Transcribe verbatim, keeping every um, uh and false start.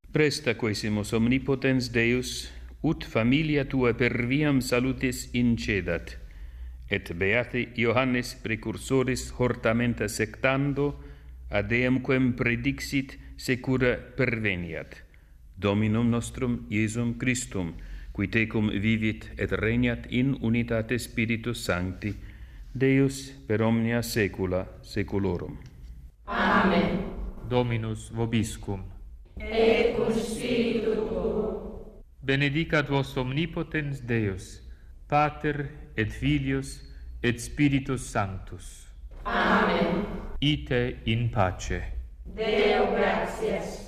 Presta quesimus omnipotens Deus, ut familia tua per viam salutis incedat, et beate Johannes precursoris hortamenta sectando, ad eam quem predixit secura perveniat. Dominum nostrum Iesum Christum, qui tecum vivit et regnat in unitate Spiritus Sancti, Deus per omnia saecula saeculorum. Amen. Dominus vobiscum. Et cum spiritu tuo. Benedicat vos omnipotens Deus, Pater et Filius et Spiritus Sanctus. Amen. Ite in pace. Deo gratias.